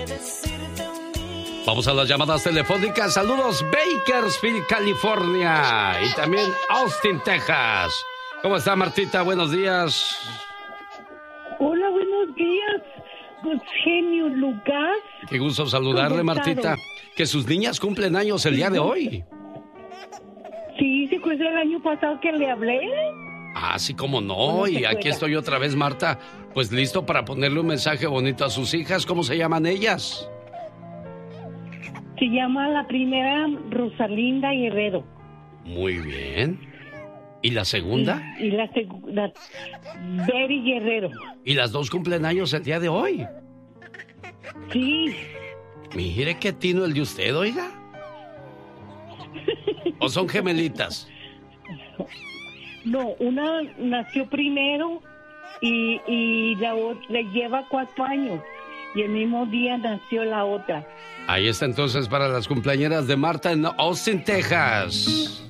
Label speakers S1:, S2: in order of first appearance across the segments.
S1: Vamos a las llamadas telefónicas. Saludos, Bakersfield, California. Y también Austin, Texas. ¿Cómo está, Martita? Buenos días.
S2: Hola, buenos días, genio Lucas.
S1: Qué gusto saludarle, Martita. Que sus niñas cumplen años el día de hoy.
S2: Sí, ¿se acuerda el año pasado que le hablé?
S1: Ah, sí, cómo no. Y aquí estoy otra vez, Marta. Pues listo para ponerle un mensaje bonito a sus hijas. ¿Cómo se llaman ellas?
S2: Se llama la primera Rosalinda Guerrero.
S1: Muy bien. ¿Y la segunda?
S2: Y la segunda, Betty Guerrero.
S1: ¿Y las dos cumplen años el día de hoy?
S2: Sí.
S1: Mire qué tino el de usted, oiga. ¿O son gemelitas?
S2: No, una nació primero y la otra le lleva 4 años. Y el mismo día nació la otra.
S1: Ahí está entonces para las cumpleañeras de Marta en Austin, Texas.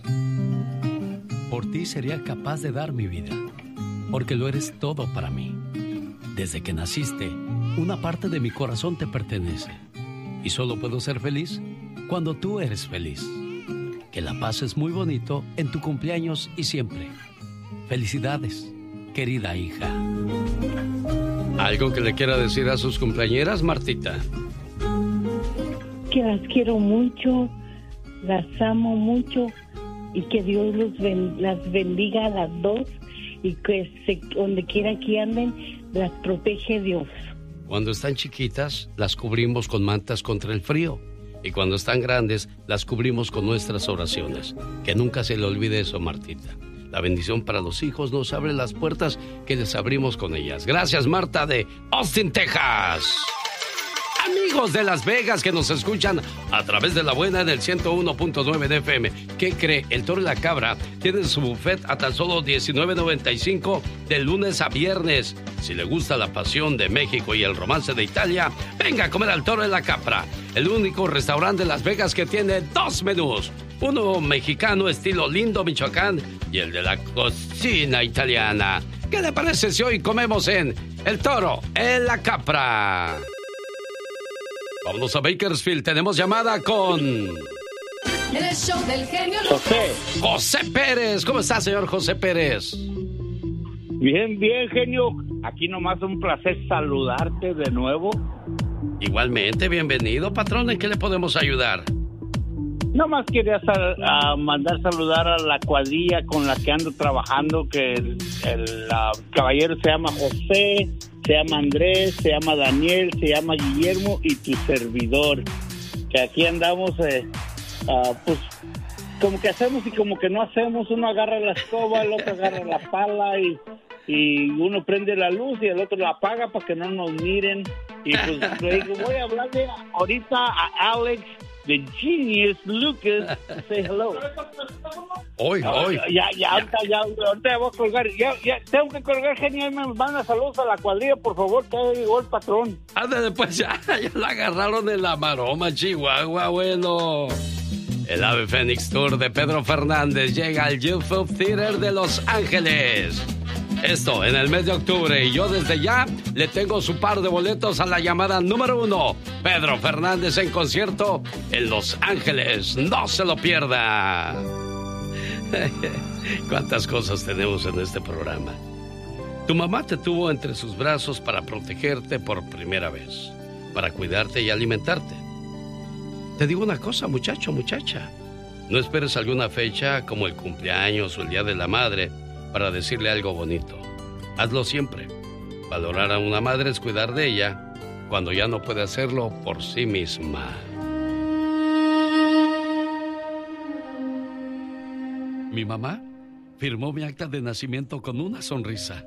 S3: Por ti sería capaz de dar mi vida, porque lo eres todo para mí. Desde que naciste, una parte de mi corazón te pertenece. Y solo puedo ser feliz cuando tú eres feliz. Que la pases muy bonito en tu cumpleaños y siempre. Felicidades, querida hija.
S1: ¿Algo que le quiera decir a sus cumpleañeras, Martita?
S2: Que las quiero mucho, las amo mucho y que Dios las bendiga a las dos y que donde quiera que anden, las protege Dios.
S1: Cuando están chiquitas, las cubrimos con mantas contra el frío. Y cuando están grandes, las cubrimos con nuestras oraciones. Que nunca se le olvide eso, Martita. La bendición para los hijos nos abre las puertas que les abrimos con ellas. Gracias, Marta de Austin, Texas. Amigos de Las Vegas que nos escuchan a través de la buena del 101.9 de FM. ¿Qué cree? El Toro y la Cabra tienen su buffet a tan solo $19.95 de lunes a viernes. Si le gusta la pasión de México y el romance de Italia, venga a comer al Toro y la Cabra. El único restaurante de Las Vegas que tiene 2 menús. Uno mexicano estilo Lindo, Michoacán, y el de la cocina italiana. ¿Qué le parece si hoy comemos en El Toro en la Cabra? Vámonos a Bakersfield. Tenemos llamada con...
S4: En el show del genio Lucas.
S1: José Pérez. ¿Cómo está, señor José Pérez?
S5: Bien, bien, genio. Aquí nomás un placer saludarte de nuevo.
S1: Igualmente, bienvenido, patrón. ¿En qué le podemos ayudar?
S5: Nomás quería mandar saludar a la cuadrilla con la que ando trabajando, que el caballero se llama José, se llama Andrés, se llama Daniel, se llama Guillermo y tu servidor. Que aquí andamos, pues, como que hacemos y como que no hacemos. Uno agarra la escoba, el otro agarra la pala y uno prende la luz y el otro la apaga para que no nos miren. Y pues le digo, voy a hablarle ahorita a Alex, the genius Lucas, say hello.
S1: Hoy.
S5: Ahorita voy a colgar. Ya, tengo que colgar, genio. Me manda saludos a la cuadrilla, por favor, que ya llegó el patrón.
S1: Ándale, pues ya la agarraron en la maroma, Chihuahua, bueno. El Ave Fénix Tour de Pedro Fernández llega al YouTube Theater de Los Ángeles. Esto en el mes de octubre, y yo desde ya le tengo su par de boletos a la llamada número 1. Pedro Fernández en concierto en Los Ángeles. No se lo pierda. Cuántas cosas tenemos en este programa. Tu mamá te tuvo entre sus brazos para protegerte por primera vez, para cuidarte y alimentarte. Te digo una cosa, muchacho, muchacha. No esperes alguna fecha como el cumpleaños o el Día de la Madre para decirle algo bonito. Hazlo siempre. Valorar a una madre es cuidar de ella cuando ya no puede hacerlo por sí misma. Mi mamá firmó mi acta de nacimiento con una sonrisa.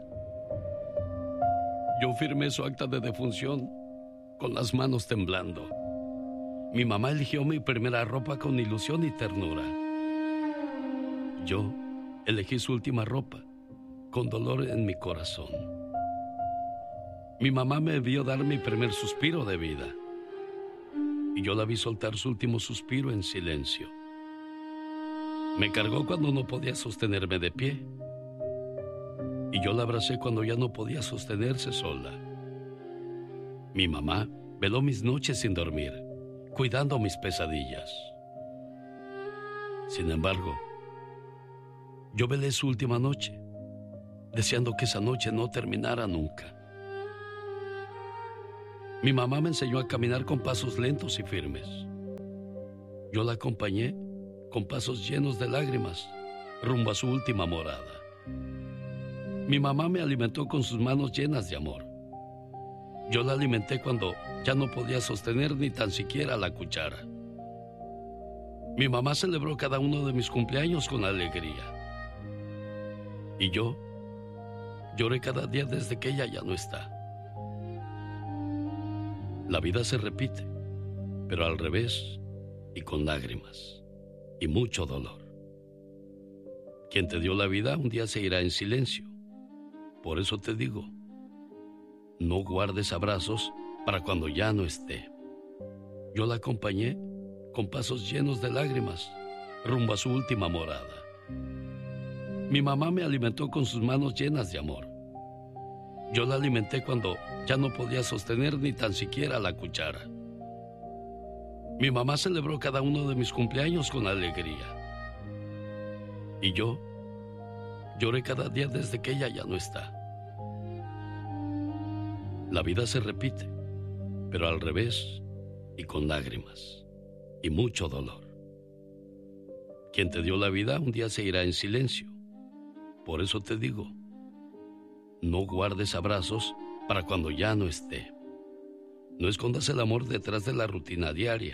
S1: Yo firmé su acta de defunción con las manos temblando. Mi mamá eligió mi primera ropa con ilusión y ternura. Yo elegí su última ropa, con dolor en mi corazón. Mi mamá me vio dar mi primer suspiro de vida, y yo la vi soltar su último suspiro en silencio. Me cargó cuando no podía sostenerme de pie, y yo la abracé cuando ya no podía sostenerse sola. Mi mamá veló mis noches sin dormir, cuidando mis pesadillas. Sin embargo, yo velé su última noche, deseando que esa noche no terminara nunca. Mi mamá me enseñó a caminar con pasos lentos y firmes. Yo la acompañé con pasos llenos de lágrimas rumbo a su última morada. Mi mamá me alimentó con sus manos llenas de amor. Yo la alimenté cuando ya no podía sostener ni tan siquiera la cuchara. Mi mamá celebró cada uno de mis cumpleaños con alegría. Y yo lloré cada día desde que ella ya no está. La vida se repite, pero al revés y con lágrimas y mucho dolor. Quien te dio la vida un día se irá en silencio. Por eso te digo, no guardes abrazos para cuando ya no esté. Yo la acompañé con pasos llenos de lágrimas rumbo a su última morada. Mi mamá me alimentó con sus manos llenas de amor. Yo la alimenté cuando ya no podía sostener ni tan siquiera la cuchara. Mi mamá celebró cada uno de mis cumpleaños con alegría. Y yo lloré cada día desde que ella ya no está. La vida se repite, pero al revés y con lágrimas y mucho dolor. Quien te dio la vida un día se irá en silencio. Por eso te digo, no guardes abrazos para cuando ya no esté. No escondas el amor detrás de la rutina diaria.